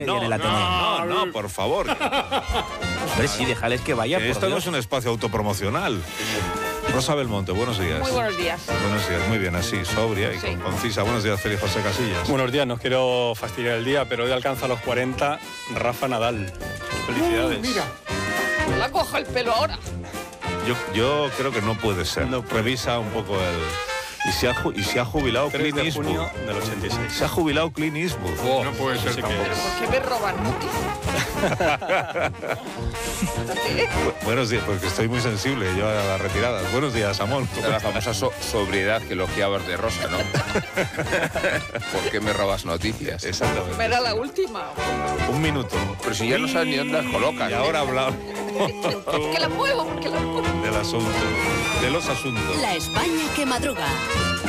No, no, por favor. Hombre, sí, déjales que vaya. Esto no es un espacio autopromocional. Rosa Belmonte, buenos días. Muy buenos días. Buenos días, muy bien, así, sobria y concisa. Buenos días, Félix José Casillas. Buenos días, no os quiero fastidiar el día, pero hoy alcanza los 40 Rafa Nadal. Felicidades. Mira, la coja el pelo ahora. Yo creo que no puede ser. No puede. Revisa un poco el... Y se ha jubilado 3 Clint de Eastwood. junio del 86. Se ha jubilado Clint Eastwood. No puede ser tampoco. ¿Por qué me roban noticias? Buenos días, porque estoy muy sensible yo a las retiradas. Buenos días, Amón. La famosa sobriedad que elogiabas de Rosa, ¿no? ¿Por qué me robas noticias? Exactamente. Me era la última. Un minuto. Pero si ya no sabes ni dónde las colocas. Y ahora hablamos Porque la muevo, porque la muevo. del asunto, de los asuntos. La España que madruga.